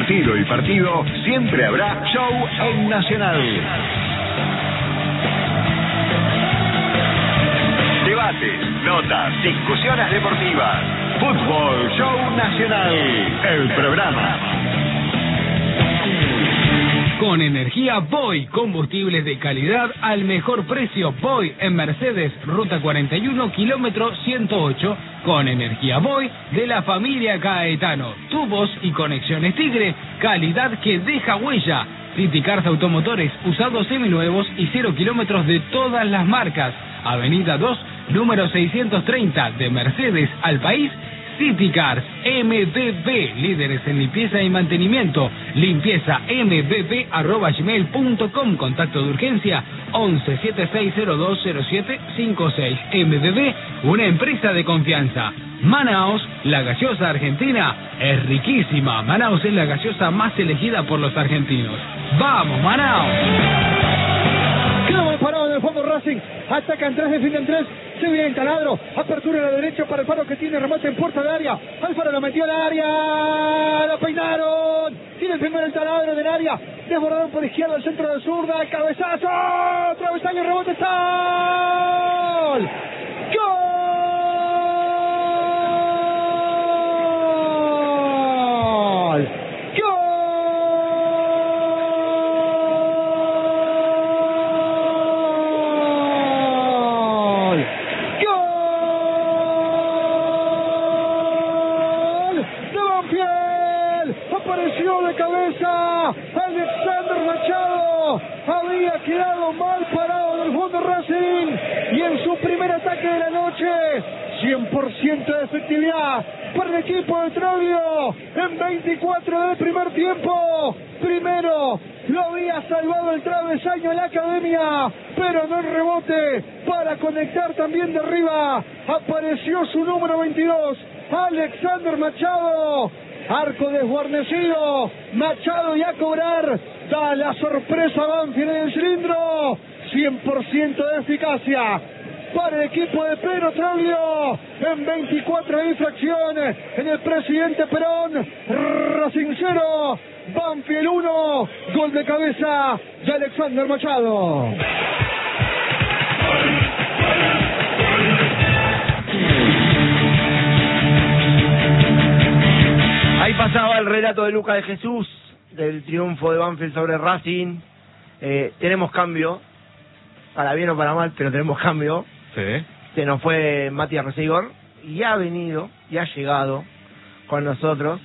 tiro y partido, siempre habrá show en Nacional. Debates, notas, discusiones deportivas. Fútbol Show Nacional, el programa. Con energía Voy, combustibles de calidad al mejor precio. Voy en Mercedes, ruta 41, kilómetro 108. Con energía Voy de la familia Caetano. Tubos y conexiones Tigre, calidad que deja huella. City Cars Automotores, usados seminuevos y 0 kilómetros de todas las marcas. Avenida 2, número 630, de Mercedes al país. City Cars MBB, líderes en limpieza y mantenimiento. limpiezambb@gmail.com. Contacto de urgencia 11 7602 0756. MBB, una empresa de confianza. Manaos, la gaseosa argentina es riquísima. Manaos es la gaseosa más elegida por los argentinos. ¡Vamos, Manaos! Quedó parado en el fondo Racing, atacan 3, defienden 3, se viene el taladro, apertura a la derecha para el Faro que tiene remate en puerta de área, Alfaro lo metió al área, lo peinaron, tiene el primero el taladro del área, desbordador por izquierda, el centro de zurda, cabezazo, travesaño, rebote, ¡gol! ¡Gol! Alexander Machado había quedado mal parado del fondo Racing y en su primer ataque de la noche 100% de efectividad para el equipo de Troglio en 24 del primer tiempo. Primero lo había salvado el travesaño en la academia, pero no el rebote para conectar también de arriba. Apareció su número 22, Alexander Machado. Arco desguarnecido, Machado y a cobrar, da la sorpresa Banfield en el cilindro, 100% de eficacia para el equipo de Pedro Troglio en 24 infracciones en el Presidente Perón. Racing 0, Banfield 1, gol de cabeza de Alexander Machado. Ahí pasaba el relato de Lucas de Jesús, del triunfo de Banfield sobre Racing. Tenemos cambio, para bien o para mal, pero tenemos cambio. Sí. Se nos fue Matías Reseguor y ha venido, y ha llegado con nosotros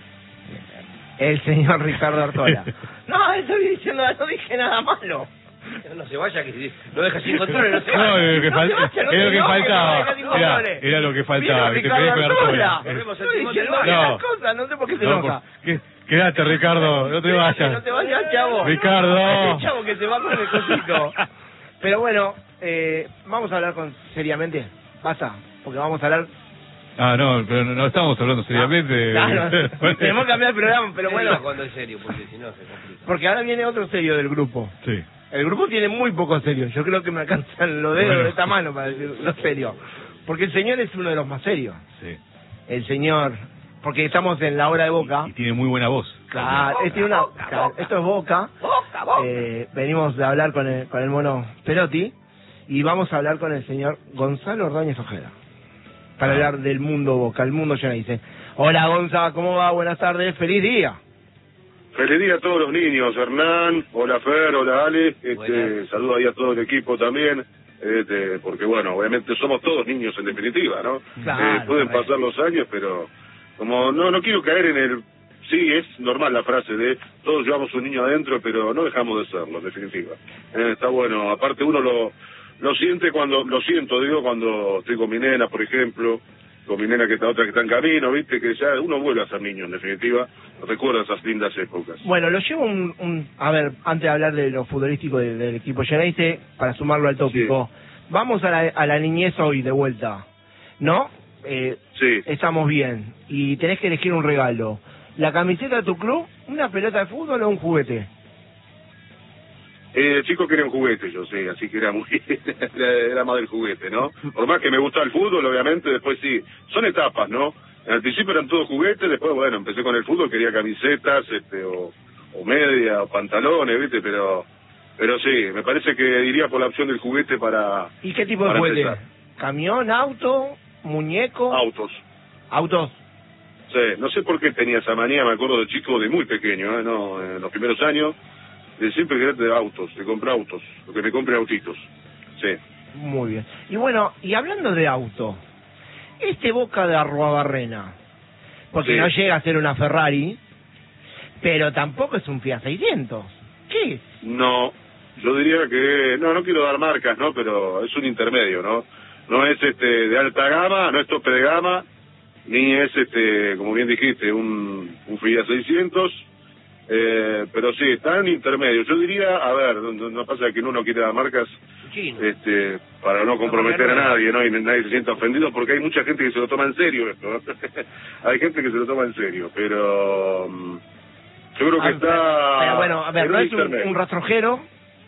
el señor Ricardo Artola. No, estoy diciendo, no dije nada malo. No se vaya, que lo deja sin control, no se No, vaya. es lo que faltaba. Era lo que faltaba. Vino Que te pegues Ricardo con Artola. Artola. Estoy diciendo No. algunas cosas, no sé por qué se enoja. Quédate, Ricardo, no te vayas. No te vayas, chavo. Ricardo. El chavo que se va con el cosito. Pero bueno, vamos a hablar seriamente. Basta, porque vamos a hablar... Ah, no, pero no estamos hablando seriamente. Claro, tenemos que cambiar el programa, pero bueno. Cuando es serio, porque si no se complica. Porque ahora viene otro serio del grupo. Sí. El grupo tiene muy poco serio. Yo creo que me alcanzan los dedos de esta mano para decir lo serio. Porque el señor es uno de los más serios. Sí. El señor, porque estamos en la hora de Boca. Y tiene muy buena voz. Claro, esto es Boca. Venimos de hablar con el mono Perotti y vamos a hablar con el señor Gonzalo Ordóñez Ojeda para hablar del mundo Boca, el mundo Geneise. Hola Gonza, ¿cómo va? Buenas tardes, feliz día. Feliz día a todos los niños, Hernán, hola Fer, hola Ale, saludo ahí a todo el equipo también, porque bueno, obviamente somos todos niños en definitiva, ¿no? Claro, pueden pasar los años, pero como no quiero caer en el... Sí, es normal la frase de todos llevamos un niño adentro, pero no dejamos de serlo, en definitiva. Está bueno, aparte uno lo siente cuando estoy con mi nena, por ejemplo, con mi nena que está otra que está en camino, viste, que ya uno vuelve a ser niño, en definitiva, recuerda esas lindas épocas. Bueno, lo llevo a ver, antes de hablar de lo futbolístico del equipo Geneise, para sumarlo al tópico, vamos a la niñez hoy de vuelta, ¿no? Sí. Estamos bien, y tenés que elegir un regalo. ¿La camiseta de tu club, una pelota de fútbol o un juguete? El chico quería un juguete, yo sé, así que era más del juguete, ¿no? Por más que me gusta el fútbol, obviamente, después sí, son etapas, ¿no? Al principio eran todos juguetes, después, bueno, empecé con el fútbol, quería camisetas, o media, o pantalones, ¿viste? Pero sí, me parece que iría por la opción del juguete para... ¿Y qué tipo de juguete? Empezar. ¿Camión, auto, muñeco? Autos. ¿Autos? Sí, no sé por qué tenía esa manía, me acuerdo de chico, de muy pequeño, no, en los primeros años, de siempre querer de autos, de comprar autos, lo que me compre autitos, sí. Muy bien. Y bueno, y hablando de auto, Boca de Arruabarrena, porque sí. No llega a ser una Ferrari, pero tampoco es un Fiat 600, ¿qué es? No, yo diría que, no quiero dar marcas, ¿no? Pero es un intermedio, ¿no? No es de alta gama, no es tope de gama, ni es como bien dijiste, un Fiat 600, pero sí, está en intermedio. Yo diría, a ver, no pasa que uno no quiere dar marcas, para no comprometer a nadie, ¿no? Y nadie se sienta ofendido, porque hay mucha gente que se lo toma en serio esto, ¿no? Hay gente que se lo toma en serio, pero yo creo que está... Pero bueno, a ver, no es un rastrojero,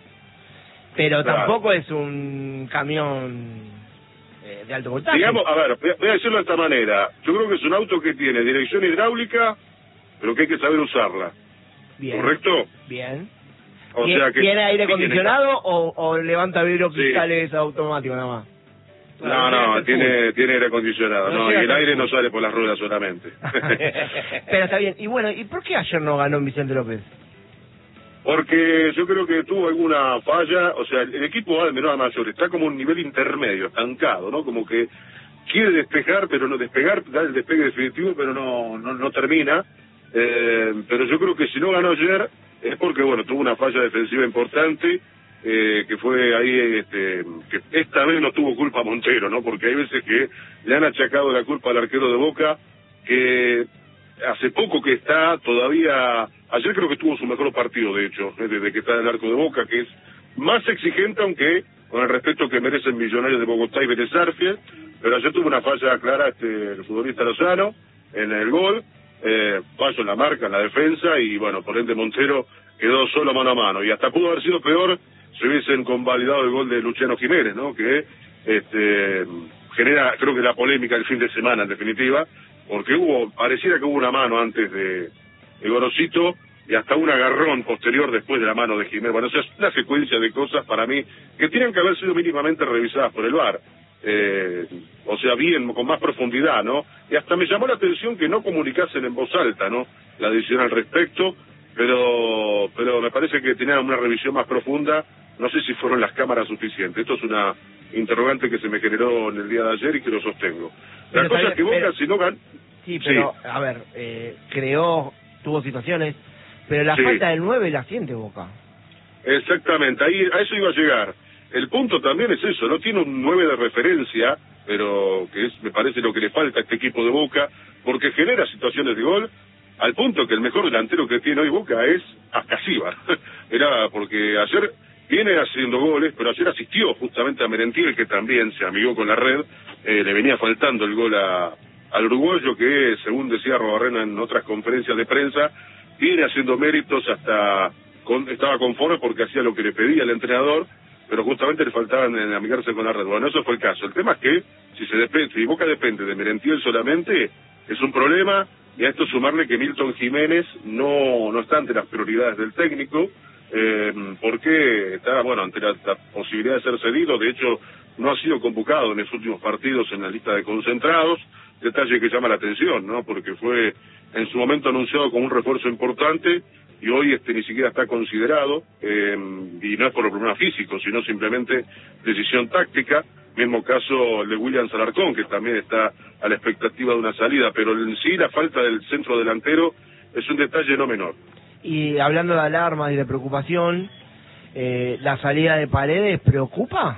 pero claro, tampoco es un camión de alto voltaje. Digamos, a ver, voy a decirlo de esta manera. Yo creo que es un auto que tiene dirección hidráulica, pero que hay que saber usarla. Bien. ¿Correcto? Bien. O sea que ¿Tiene aire acondicionado o levanta vidrio cristales automático nada más? No, tiene aire acondicionado, no, y el aire no sale por las ruedas solamente. Pero está bien. Y bueno, ¿y por qué ayer no ganó Vicente López? Porque yo creo que tuvo alguna falla, o sea, el equipo va de menor a mayor, está como un nivel intermedio, estancado, ¿no? Como que quiere despejar, pero no despegar, da el despegue definitivo, pero no termina. Pero yo creo que si no ganó ayer es porque, bueno, tuvo una falla defensiva importante, que fue ahí, que esta vez no tuvo culpa Montero, ¿no? Porque hay veces que le han achacado la culpa al arquero de Boca, que hace poco que está todavía... Ayer creo que tuvo su mejor partido, de hecho, desde que está en el arco de Boca, que es más exigente, aunque con el respeto que merecen Millonarios de Bogotá y Vélez Sarsfield, pero ayer tuvo una falla clara el futbolista Lozano en el gol, fallo en la marca, en la defensa, y bueno, por ende Montero quedó solo mano a mano, y hasta pudo haber sido peor si hubiesen convalidado el gol de Luciano Jiménez, ¿no? Que genera, creo que la polémica el fin de semana, en definitiva, porque pareciera que hubo una mano antes de Gorosito y hasta un agarrón posterior después de la mano de Jiménez. Bueno, o sea, es una secuencia de cosas para mí que tienen que haber sido mínimamente revisadas por el VAR. O sea, bien, con más profundidad, ¿no? Y hasta me llamó la atención que no comunicasen en voz alta, ¿no? La decisión al respecto, pero me parece que tenían una revisión más profunda. No sé si fueron las cámaras suficientes. Esto es una interrogante que se me generó en el día de ayer y que lo sostengo. La cosa es que Boca, si no gan... Sí, pero, sí. A ver, tuvo situaciones, pero la falta del 9 la siente Boca. Exactamente, ahí a eso iba a llegar. El punto también es eso, no tiene un 9 de referencia, pero que me parece lo que le falta a este equipo de Boca, porque genera situaciones de gol, al punto que el mejor delantero que tiene hoy Boca es Ascasíbar. Era porque ayer viene haciendo goles, pero ayer asistió justamente a Merentiel, que también se amigó con la red, le venía faltando el gol al uruguayo, que según decía Arruabarrena en otras conferencias de prensa, viene haciendo méritos estaba conforme porque hacía lo que le pedía el entrenador, pero justamente le faltaban en amigarse con la red. Bueno, eso fue el caso. El tema es que si Boca depende de Merentiel solamente, es un problema, y a esto sumarle que Milton Jiménez no está ante las prioridades del técnico, porque está, bueno, ante la posibilidad de ser cedido. De hecho, no ha sido convocado en los últimos partidos en la lista de concentrados, detalle que llama la atención, ¿no? Porque fue en su momento anunciado como un refuerzo importante y hoy ni siquiera está considerado, y no es por el problema físico, sino simplemente decisión táctica. Mismo caso el de William Alarcón, que también está a la expectativa de una salida, pero en sí la falta del centro delantero es un detalle no menor. Y hablando de alarmas y de preocupación, ¿la salida de Paredes preocupa?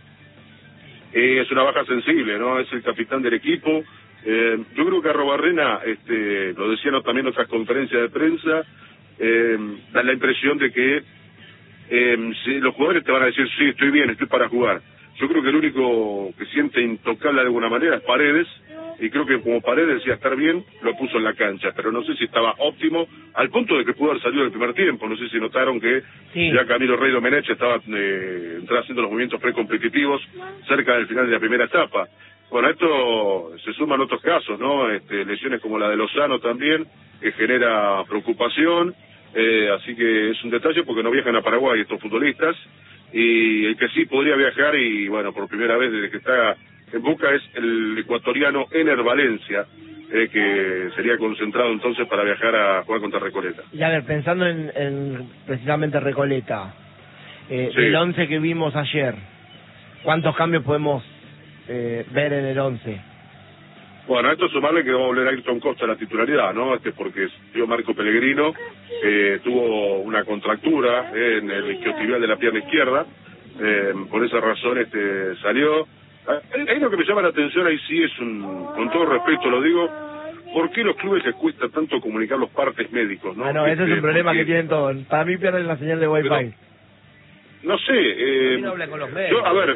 Es una baja sensible, ¿no? Es el capitán del equipo. Yo creo que Arruabarrena, lo decían también en otras conferencias de prensa, da la impresión de que si los jugadores te van a decir, sí, estoy bien, estoy para jugar. Yo creo que el único que siente intocable de alguna manera es Paredes, y creo que como Paredes decía estar bien, lo puso en la cancha, pero no sé si estaba óptimo, al punto de que pudo haber salido en el primer tiempo. No sé si notaron que ya Camilo Rey Domenech estaba haciendo los movimientos precompetitivos cerca del final de la primera etapa. Bueno, esto se suman otros casos, ¿no? Lesiones como la de Lozano también, que genera preocupación, así que es un detalle porque no viajan a Paraguay estos futbolistas, y el que sí podría viajar, y bueno, por primera vez desde que está en Boca, es el ecuatoriano Ener Valencia, que sería concentrado entonces para viajar a jugar contra Recoleta. Y a ver, pensando en precisamente Recoleta, Sí. el 11 que vimos ayer, ¿cuántos cambios podemos ver en el 11? Bueno, a esto sumarle que vamos a volver a Ayrton Costa a la titularidad, ¿no? Porque tío Marco Pellegrino tuvo una contractura en el isquiotibial de la pierna izquierda, por esa razón salió. Ahí lo que me llama la atención, ahí sí es con todo respeto lo digo, ¿por qué los clubes les cuesta tanto comunicar los partes médicos, no? Bueno, ese es un problema que tienen todos. Para mí pierden la señal de Wi-Fi. Pero, no sé, no habla con los medios, yo, a ver,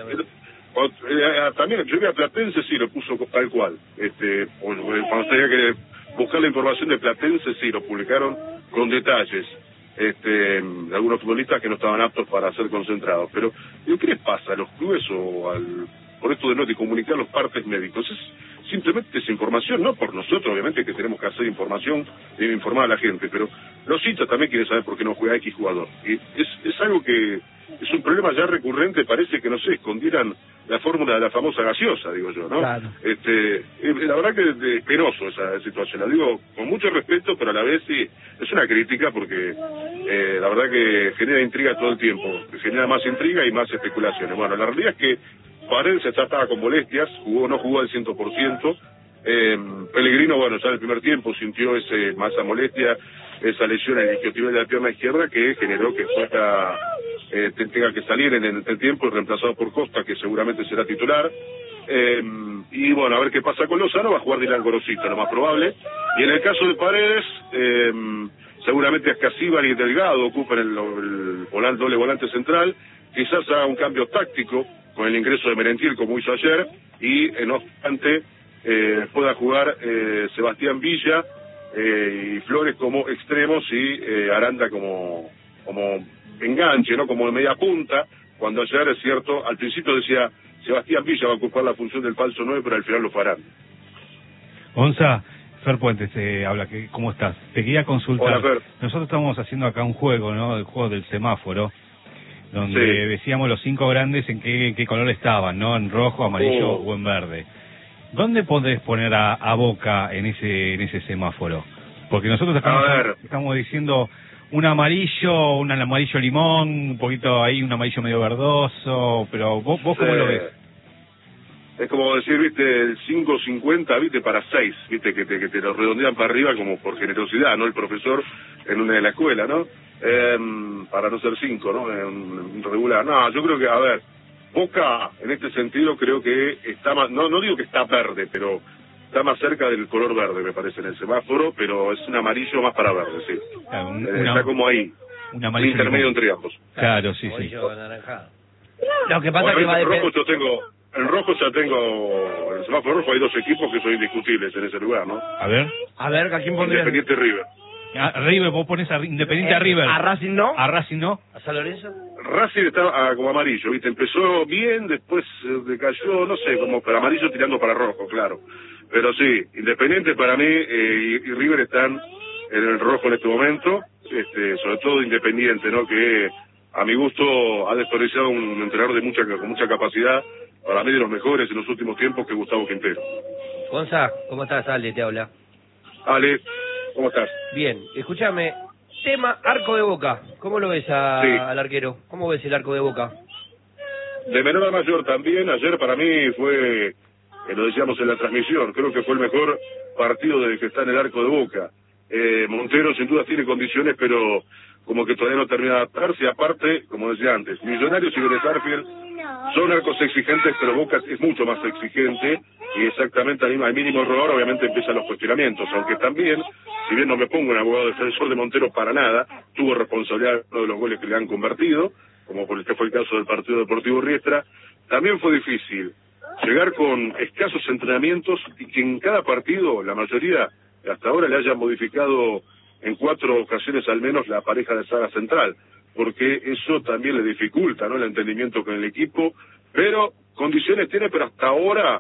también yo vi a Platense, sí lo puso tal cual, cuando tenía que buscar la información de Platense, sí lo publicaron con detalles, de algunos futbolistas que no estaban aptos para ser concentrados, pero digo, ¿qué les pasa a los clubes por esto de comunicar los partes médicos? Es simplemente esa información, no por nosotros, obviamente que tenemos que hacer información, debe informar a la gente, pero los hinchas también quieren saber por qué no juega X jugador, y es algo que es un problema ya recurrente, parece que, no sé, escondieran la fórmula de la famosa gaseosa, digo yo, ¿no? Claro. La verdad que es penoso esa situación, la digo con mucho respeto, pero a la vez sí, es una crítica porque la verdad que genera intriga todo el tiempo, genera más intriga y más especulaciones. Bueno, la realidad es que Paredes ya estaba con molestias, no jugó al 100%, Pellegrino, bueno, ya en el primer tiempo sintió esa molestia, esa lesión en el isquiotibial de la pierna izquierda que generó que Costa tenga que salir en el tiempo y reemplazado por Costa, que seguramente será titular. Y bueno, a ver qué pasa con Lozano, va a jugar Dylan Gorosito, lo más probable. Y en el caso de Paredes, seguramente Ascasíbar y Delgado ocupan el doble volante central, quizás haga un cambio táctico con el ingreso de Merentiel como hizo ayer, y no obstante pueda jugar Sebastián Villa y Flores como extremos y Aranda como enganche, ¿no? Como de media punta, cuando ayer, es cierto, al principio decía Sebastián Villa va a ocupar la función del falso 9, pero al final lo farán. Onza, Fer Puentes habla, ¿cómo estás? Te quería consultar. Hola, Fer. Nosotros estamos haciendo acá un juego, ¿no? El juego del semáforo, donde Sí. decíamos los 5 grandes en qué color estaban, ¿no? En rojo, amarillo o en verde. ¿Dónde podés poner a Boca en ese semáforo? Porque nosotros estamos diciendo un amarillo limón, un poquito ahí, un amarillo medio verdoso, pero vos ¿cómo lo ves? Es como decir, viste, el 5.50, viste, para 6, viste, que te lo redondean para arriba como por generosidad, ¿no? El profesor en una de la escuela, ¿no? Para no ser 5, ¿no? En regular. No, yo creo que, a ver, Boca, en este sentido, creo que está más, no digo que está verde, pero está más cerca del color verde, me parece, en el semáforo, pero es un amarillo más para verde, sí. Claro, está como ahí, un amarillo intermedio limón. entre ambos. Claro, sí. Amarillo anaranjado. Lo que pasa es que va a en depender. en rojo ya tengo, en el semáforo rojo hay 2 equipos que son indiscutibles en ese lugar, ¿no? A ver. A ver, ¿a quién pondrías? Independiente y River. River, vos pones a Independiente a River. ¿A Racing no? A Racing no. ¿A San Lorenzo? Racing está como amarillo, ¿viste? Empezó bien, después decayó, no sé, como para amarillo tirando para rojo, claro. Pero sí, Independiente para mí y River están en el rojo en este momento, sobre todo Independiente, ¿no? Que a mi gusto ha desperdiciado un entrenador con mucha capacidad, para mí de los mejores en los últimos tiempos, que es Gustavo Quintero. Gonza, ¿cómo estás? Ale, te habla. Ale, ¿cómo estás? Bien, escúchame, tema arco de Boca. ¿Cómo lo ves al arquero? ¿Cómo ves el arco de Boca? De menor a mayor también, ayer para mí fue, lo decíamos en la transmisión, creo que fue el mejor partido desde que está en el arco de Boca. Montero sin duda tiene condiciones, pero como que todavía no termina de adaptarse. Aparte, como decía antes, Millonarios y Vélez Sarsfield son arcos exigentes, pero Boca es mucho más exigente, y exactamente al mínimo error obviamente empiezan los cuestionamientos, aunque también, si bien no me pongo en abogado defensor de Montero para nada, tuvo responsabilidad en uno de los goles que le han convertido, como por el que fue el caso del partido Deportivo Riestra. También fue difícil llegar con escasos entrenamientos y que en cada partido, la mayoría, hasta ahora le hayan modificado en 4 ocasiones al menos la pareja de saga central, porque eso también le dificulta, ¿no?, el entendimiento con el equipo, pero condiciones tiene, pero hasta ahora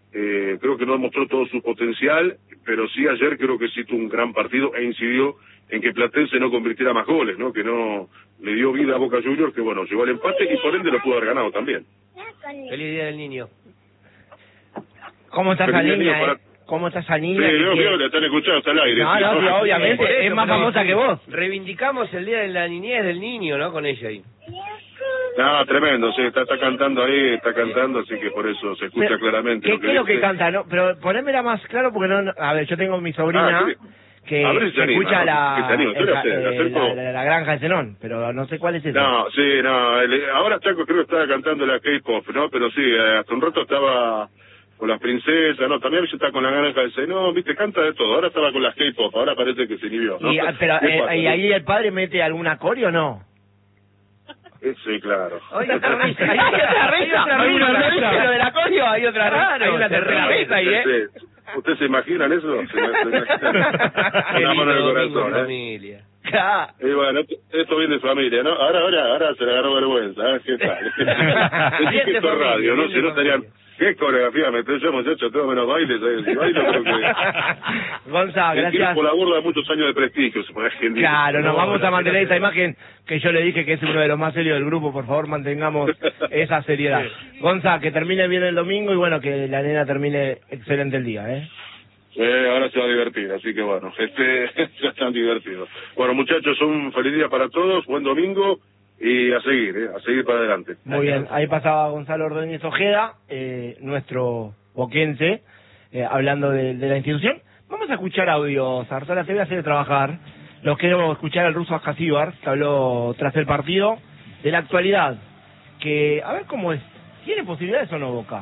creo que no mostró todo su potencial, pero sí ayer creo que sí tuvo un gran partido e incidió en que Platense no convirtiera más goles, ¿no? Que no le dio vida a Boca Juniors, que bueno, llegó al empate y por ende lo pudo haber ganado también. Feliz Día del Niño. ¿Cómo está esa niña, ¿Cómo está esa niña? Sí, yo la están escuchando hasta el aire. No, no, sí, obviamente, Eso, es más famosa que vos. Reivindicamos el Día de la Niñez del Niño, ¿no? Con ella ahí. No, tremendo, sí, está cantando ahí, está cantando, así que por eso se escucha Pero, claramente. ¿Qué es lo que canta? No, pero ponémela más claro porque no, a ver, yo tengo mi sobrina sí. que A ver si se anima, escucha ¿no? la granja de Zenón, pero no sé cuál es esa. No, sí, no, ahora está, creo que estaba cantando la K-pop, ¿no? Pero sí, hasta un rato estaba con las princesas, ¿no? También está con la granja de Zenón, viste, canta de todo. Ahora estaba con las K-pop, ahora parece que se inhibió, ¿no? ¿Y ahí el padre mete alguna coreo o no? Sí, claro. Hay otra risa. Hay otra risa. Pero de la coreo hay otra risa. Hay una tercera risa ahí, Sí. ¿Ustedes se imaginan eso? Se imaginan. Una mano en el corazón, familia. Y bueno, esto viene de familia, ¿no? Ahora se le agarró vergüenza, ¿eh? ¿Qué tal? Es que esto es radio, ¿no? Si no estarían... ¿Qué coreografía me estoy yo, muchacho? Todo menos bailes, ¿sabes? Si bailo creo que... Gonzalo, gracias. Por la burla muchos años de prestigio, se puede decir. Claro, nos vamos a mantener esta imagen que yo le dije que es uno de los más serios del grupo. Por favor, mantengamos esa seriedad. Gonzalo, que termine bien el domingo y bueno, que la nena termine excelente el día, ¿eh? Ahora se va a divertir, así que bueno, ya están divertidos. Bueno, muchachos, un feliz día para todos, buen domingo y a seguir para adelante. Muy bien, ahí pasaba Gonzalo Ordóñez Ojeda, nuestro boquense, hablando de la institución. Vamos a escuchar audio, Zarzola, te voy a hacer trabajar. Los quiero escuchar al ruso Ajasíbar, que habló tras el partido de la actualidad, que a ver cómo es, ¿tiene posibilidades o no Boca?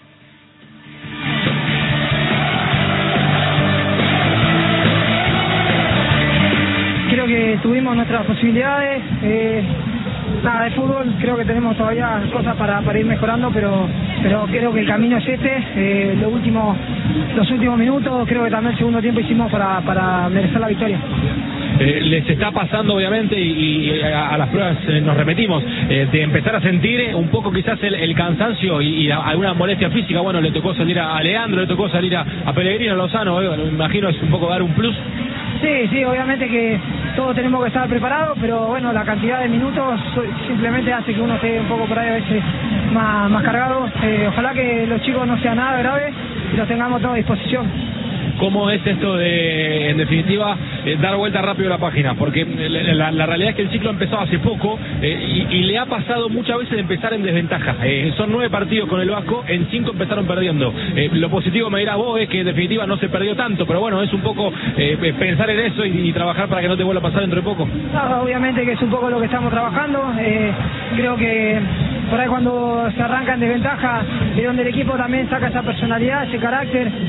Creo que tuvimos nuestras posibilidades, nada, de fútbol creo que tenemos todavía cosas para ir mejorando, pero creo que el camino es este, los últimos minutos, creo que también el segundo tiempo hicimos para merecer la victoria. Les está pasando obviamente y a las pruebas nos repetimos de empezar a sentir un poco quizás el cansancio y alguna molestia física. Bueno, le tocó salir a Leandro, le tocó salir a Pellegrino, a Lozano, me imagino es un poco dar un plus. Sí, obviamente que todos tenemos que estar preparados, pero bueno, la cantidad de minutos simplemente hace que uno esté un poco por ahí a veces más cargado. Ojalá que los chicos no sean nada grave y los tengamos todos a disposición. ¿Cómo es esto de, en definitiva, dar vuelta rápido a la página? Porque la realidad es que el ciclo empezó hace poco y le ha pasado muchas veces de empezar en desventaja. Son 9 partidos con el Vasco, en 5 empezaron perdiendo. Lo positivo, me dirás vos, es que en definitiva no se perdió tanto, pero bueno, es un poco pensar en eso y trabajar para que no te vuelva a pasar dentro de poco. No, obviamente que es un poco lo que estamos trabajando. Creo que por ahí cuando se arranca en desventaja es donde el equipo también saca esa personalidad, ese carácter.